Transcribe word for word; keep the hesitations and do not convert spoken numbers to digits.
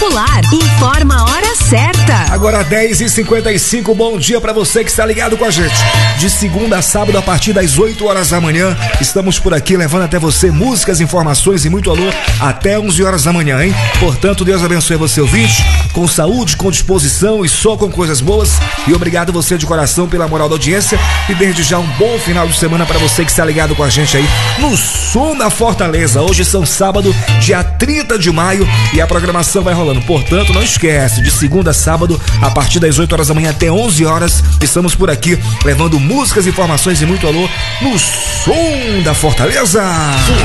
Popular. Informa a hora certa. Agora dez e cinquenta e cinco, bom dia pra você que está ligado com a gente. De segunda a sábado, a partir das oito horas da manhã, estamos por aqui levando até você músicas, informações e muito alô até onze horas da manhã, hein? Portanto, Deus abençoe você, ouvinte, com saúde, com disposição e só com coisas boas. E obrigado você de coração pela moral da audiência. E desde já um bom final de semana pra você que está ligado com a gente aí no Som da Fortaleza. Hoje são sábado, dia trinta de maio, e a programação vai rolando. Portanto, não esquece, de segunda a sábado, a partir das oito horas da manhã até onze horas, estamos por aqui levando músicas, informações e muito alô no Som da Fortaleza.